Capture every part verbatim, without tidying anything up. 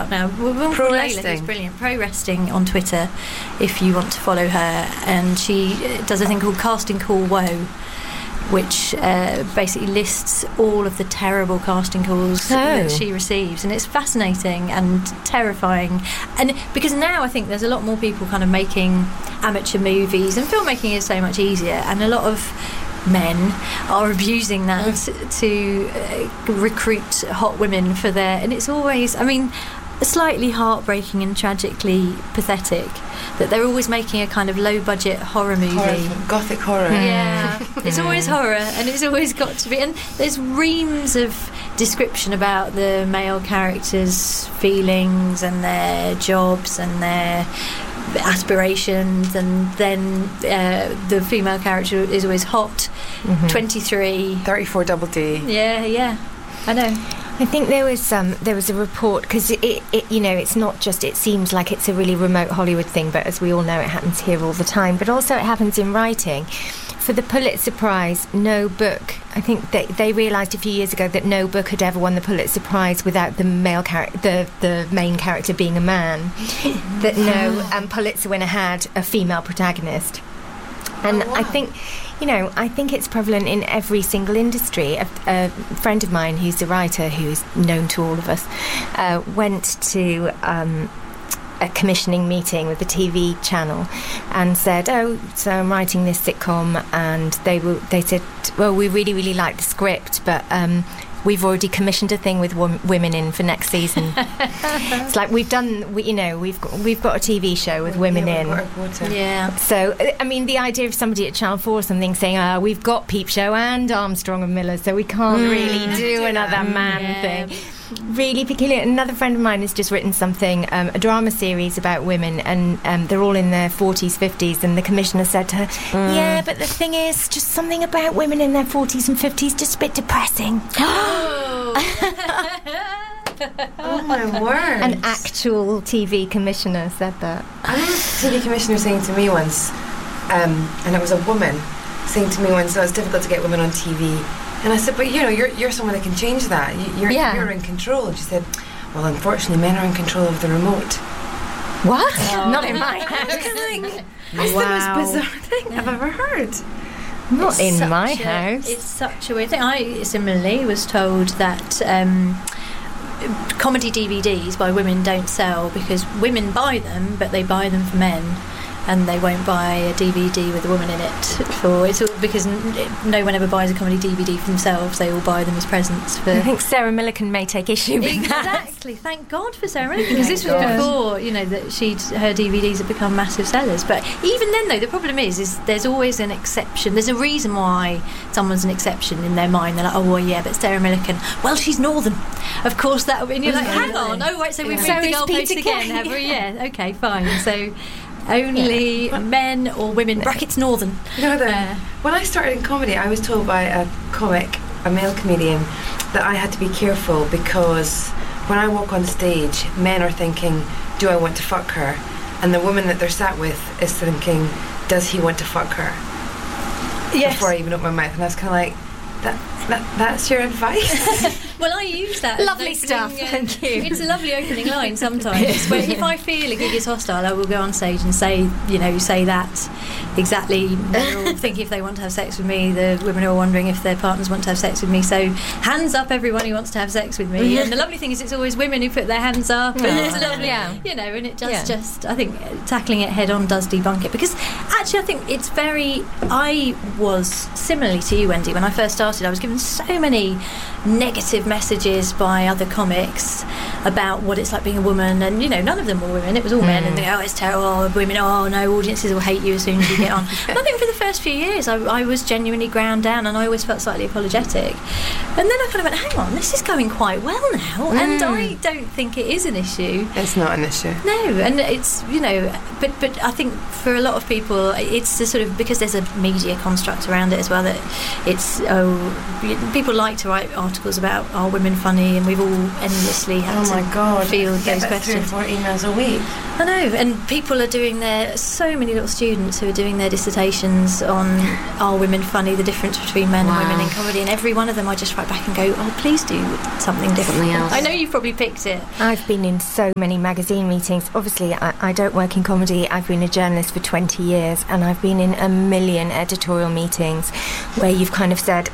about now. Pro Wrestling. It's brilliant. Pro Wrestling on Twitter, if you want to follow her. And she does a thing called Casting Call Woe, which uh, basically lists all of the terrible casting calls oh. that she receives, and it's fascinating and terrifying. And because now I think there's a lot more people kind of making amateur movies, and filmmaking is so much easier, and a lot of men are abusing that mm. to uh, recruit hot women for their, and it's always, I mean, slightly heartbreaking and tragically pathetic that they're always making a kind of low budget horror movie, horror, gothic horror. Yeah, it's always horror, and it's always got to be. And there's reams of description about the male characters' feelings and their jobs and their aspirations, and then uh, the female character is always hot, mm-hmm. twenty-three, thirty-four double D. Yeah, yeah, I know. I think there was um, there was a report, because it, it, it you know it's not just, it seems like it's a really remote Hollywood thing, but as we all know, it happens here all the time. But also it happens in writing. For the Pulitzer Prize, no book. I think they they realised a few years ago that no book had ever won the Pulitzer Prize without the male character, the the main character being a man. That no um, Pulitzer winner had a female protagonist. And oh, wow. I think, you know, I think it's prevalent in every single industry. A, a friend of mine who's a writer, who's known to all of us, uh, went to um, a commissioning meeting with the T V channel and said, oh, so I'm writing this sitcom, and they were, they said, well, we really, really like the script, but um, we've already commissioned a thing with w- women in for next season. It's like we've done, we, you know, we've got, we've got a T V show with women yeah, in. Yeah. So, I mean, the idea of somebody at Channel four or something saying, oh, we've got Peep Show and Armstrong and Miller, so we can't mm. really do, do another man yeah. thing. Really peculiar. Another friend of mine has just written something, um, a drama series about women, and um, they're all in their forties, fifties, and the commissioner said to her, mm. yeah, but the thing is, just something about women in their forties and fifties, just a bit depressing. Oh, oh my word. An actual T V commissioner said that. I remember a T V commissioner saying to me once, um, and it was a woman saying to me once, oh, it's difficult to get women on T V. And I said, but you know, you're you're someone that can change that. You're yeah. you're in control. And she said, well, unfortunately, men are in control of the remote. What? Oh. Not in my house. Like, that's wow. the most bizarre thing I've ever heard. Not it's in my a, house. It's such a weird thing. I similarly was told that um, comedy D V Ds by women don't sell because women buy them, but they buy them for men. And they won't buy a D V D with a woman in it for it's all, because n- no one ever buys a comedy D V D for themselves. They all buy them as presents for. I think Sarah Millican may take issue with exactly. that. Exactly. Thank God for Sarah Millican, because this was before, you know, that she'd her D V Ds had become massive sellers. But even then, though, the problem is, is there's always an exception. There's a reason why someone's an exception in their mind. They're like, oh well, yeah, but Sarah Millican, well, she's Northern, of course that. And you're like, hang on, oh right, so we've yeah. moved so the goalpost again, have we? Yeah, okay, fine. So. Only yeah. men or women, brackets Northern. No, the, uh, when I started in comedy, I was told by a comic, a male comedian, that I had to be careful because when I walk on stage, men are thinking, do I want to fuck her? And the woman that they're sat with is thinking, does he want to fuck her? Yes. Before I even open my mouth. And I was kind of like, that, that that's your advice? Well, I use that. Lovely stuff, uh, thank you. It's a lovely opening line sometimes. But if I feel a gig is hostile, I will go on stage and say, you know, say that exactly. They're all thinking if they want to have sex with me. The women are all wondering if their partners want to have sex with me. So hands up, everyone who wants to have sex with me. And the lovely thing is, it's always women who put their hands up. Yeah. And it's lovely, yeah. you know. And it just, yeah. just, I think, tackling it head on does debunk it. Because actually, I think it's very. I was similarly to you, Wendy, when I first started. I was given so many negative messages by other comics about what it's like being a woman, and you know, none of them were women, it was all mm. men, and they go, oh, it's terrible, women, oh no, audiences will hate you as soon as you get on. And I think for the first few years I, I was genuinely ground down, and I always felt slightly apologetic, and then I kind of went, hang on, this is going quite well now, mm. and I don't think it is an issue. It's not an issue. No, and it's, you know, but but I think for a lot of people, it's the sort of, because there's a media construct around it as well, that it's, oh, people like to write articles about, are women funny, and we've all endlessly had oh my to God. field Get those about questions. Three or four emails a week. I know, and people are doing their, so many little students who are doing their dissertations on, are women funny, the difference between men Wow. and women in comedy, and every one of them I just write back and go, oh, please do something different. Something else. I know you've probably picked it. I've been in so many magazine meetings. Obviously, I, I don't work in comedy. I've been a journalist for twenty years, and I've been in a million editorial meetings where you've kind of said,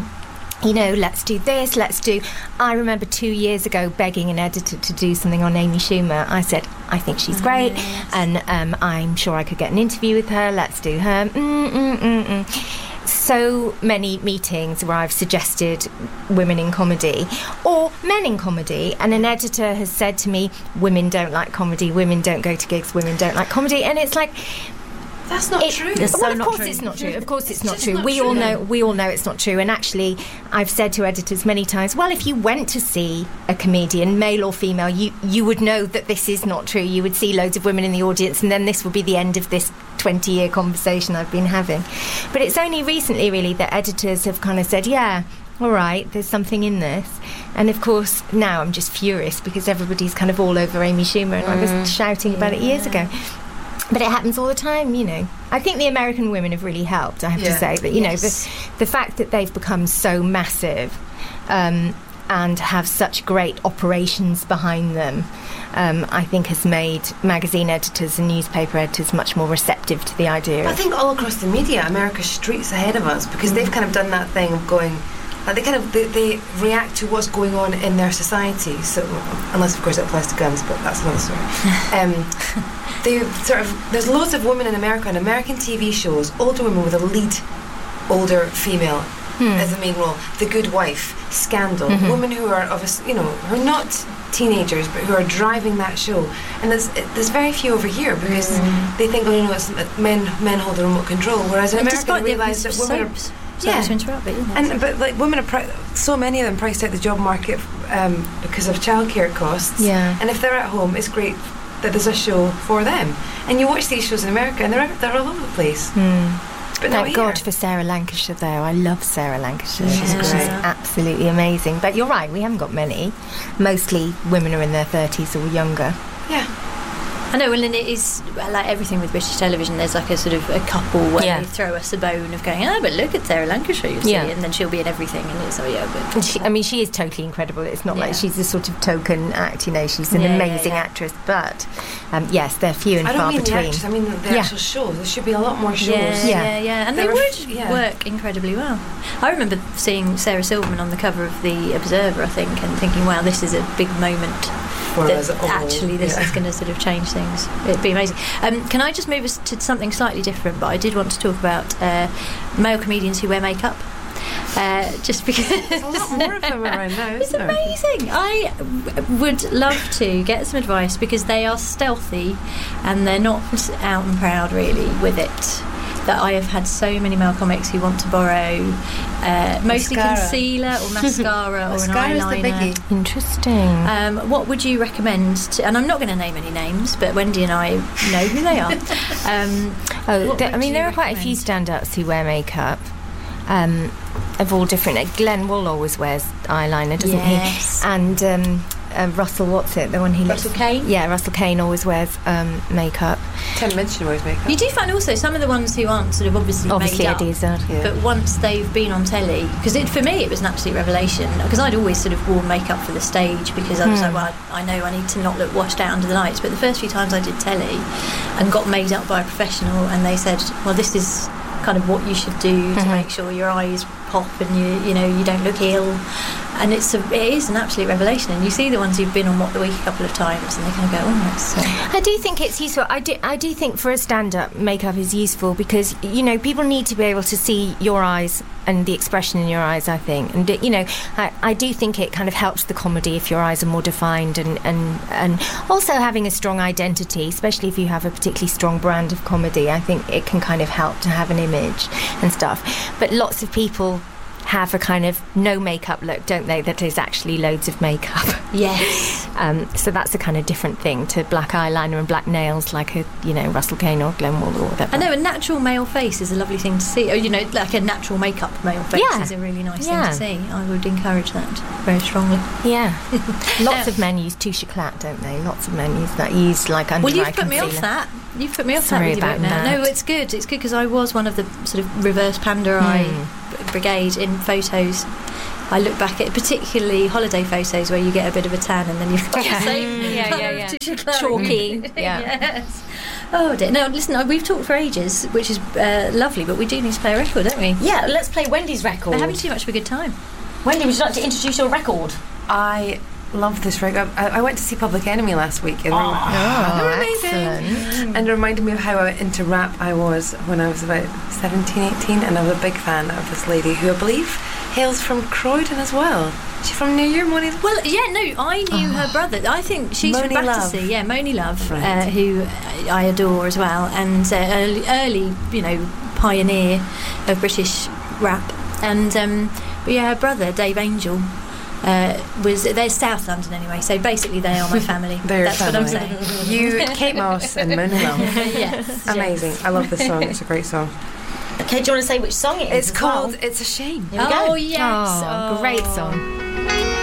you know, let's do this, let's do... I remember two years ago begging an editor to do something on Amy Schumer. I said, I think she's great, yes. and um, I'm sure I could get an interview with her. Let's do her. Mm, mm, mm, mm. So many meetings where I've suggested women in comedy or men in comedy, and an editor has said to me, women don't like comedy, women don't go to gigs, women don't like comedy, and it's like... That's not It- true. It's well, so of not course true. it's not true. Of course it's It's not just true. not we true. all know. We all know it's not true. And actually, I've said to editors many times, well, if you went to see a comedian, male or female, you you would know that this is not true. You would see loads of women in the audience, and then this would be the end of this twenty-year conversation I've been having. But it's only recently, really, that editors have kind of said, yeah, all right, there's something in this. And of course, now I'm just furious because everybody's kind of all over Amy Schumer, and I was shouting about it years ago. But it happens all the time, you know. I think the American women have really helped, I have to Yeah. say. That, you Yes. know, the, the fact that they've become so massive um, and have such great operations behind them, um, I think has made magazine editors and newspaper editors much more receptive to the idea I of... think all across the media, America's streets ahead of us, because they've kind of done that thing of going, like they kind of they, they react to what's going on in their society. So, unless of course it applies to guns, but that's another story. um, they sort of there's loads of women in America, and American T V shows, older women with a lead, older female as the main role. The Good Wife, Scandal, women who are of a s- you know who are not teenagers but who are driving that show, and there's there's very few over here because they think, oh, you know, it's men men hold the remote control, whereas in And America despite they the realise that women are soaps, sorry Yeah. to interrupt, but, you know, and but like women are pri- so many of them priced out the job market um, because of childcare costs. Yeah. And if they're at home, it's great that there's a show for them. And you watch these shows in America, and they're they're all over the place. But not Thank God here. for Sarah Lancashire, though. I love Sarah Lancashire. She's She's great. absolutely amazing. But you're right, we haven't got many. Mostly women are in their thirties or younger. Yeah. I know, and then it is like everything with British television. There's like a sort of a couple where Yeah. they throw us a bone of going, oh, but look at Sarah Lancashire, you see, Yeah. and then she'll be in everything, and it's oh yeah, but And she, I mean, she is totally incredible. It's not Yeah. like she's a sort of token act, you know, she's an Yeah, yeah, amazing yeah. actress. But, um, yes, they're few and I don't far mean between. the actors, I mean the Yeah. actual shows. There should be a lot more shows. yeah, Yeah. yeah, yeah, and There they were would f- yeah. work incredibly well. I remember seeing Sarah Silverman on the cover of the Observer, I think, and thinking, wow, this is a big moment. For That us all. actually this Yeah. is going to sort of change things. It'd be amazing. Um, can I just move us to something slightly different? But I did want to talk about uh, male comedians who wear makeup. Uh, just because There's a lot more of them around now, it's isn't there? amazing. I w- would love to get some advice because they are stealthy and they're not out and proud really with it. That I have had so many male comics who want to borrow uh, mostly Mascara. concealer or mascara or an Mascara's the eyeliner. biggie. Interesting. Um, what would you recommend? To, and I'm not going to name any names, but Wendy and I know who they are. Um, oh, what there- I would mean, you there are quite a few recommend? stand-ups who wear makeup. Um, of all different. Uh, Glenn Wool always wears eyeliner, doesn't Yes. he? And um, uh, Russell, what's it? The one he Russell Kane? Yeah, Russell Kane always wears um, makeup. Tim Minchin wears makeup. You do find also some of the ones who aren't sort of obviously, Obviously, made up, Eddie Izzard. Yeah. but once they've been on telly, because for me it was an absolute revelation, because I'd always sort of worn makeup for the stage because I was like, well, I, I know I need to not look washed out under the lights, but the first few times I did telly and got made up by a professional, and they said, well, this is kind of what you should do to make sure your eyes pop and you you know you don't look ill, and it's a, it is an absolute revelation. And you see the ones who've been on What the Week a couple of times and they kind of go, oh, that's uh, I do think it's useful. I do, I do think for a stand-up, makeup is useful because, you know, people need to be able to see your eyes and the expression in your eyes, I think. And, you know, I, I do think it kind of helps the comedy if your eyes are more defined, and, and, and also having a strong identity, especially if you have a particularly strong brand of comedy. I think it can kind of help to have an image and stuff. But lots of people have a kind of no makeup look, don't they? That is actually loads of makeup. Yes. um, so that's a kind of different thing to black eyeliner and black nails, like a you know Russell Kane or Glen Wall or whatever. I know a natural male face is a lovely thing to see. Or, you know, like a natural makeup male face Yeah. is a really nice Yeah. thing to see. I would encourage that very strongly. Yeah. Lots Yeah. of men use touche éclat, don't they? Lots of men use that. Use like under Well, you've eye put me off concealer. that. You've put me off Sorry that with your about book now. that. No, it's good. It's good because I was one of the sort of reverse panda eye b- brigade in photos. I look back at particularly holiday photos where you get a bit of a tan and then you've got the same Yeah, colour yeah, of yeah. touche éclat. Chalky. Yeah. Yes. Oh dear. No, listen, we've talked for ages, which is uh, lovely, but we do need to play a record, don't we? Yeah, let's play Wendy's record. We're having too much of a good time. Wendy, would you like to introduce your record? I love this record. I, I went to see Public Enemy last week. And Oh, they were amazing. excellent. And it reminded me of how into rap I was when I was about seventeen, eighteen, and I was a big fan of this lady who I believe hails from Croydon as well. She's from New Year, Moni. Well, yeah, no, I knew her brother. I think she's Moni from Love. Battersea. Yeah, Moni Love, Right. uh, who I adore as well, and uh, early, early, you know, pioneer of British rap. And um, but yeah, her brother Dave Angel uh, was. They're South London anyway, so basically they are my family. They're That's what I'm family. saying. You, Kate Moss, and Moni Love. Yes, Amazing. yes. I love this song. It's a great song. Okay, do you want to say which song it is? It's as well? called It's a Shame. Here we go. Oh yes, Oh, great song.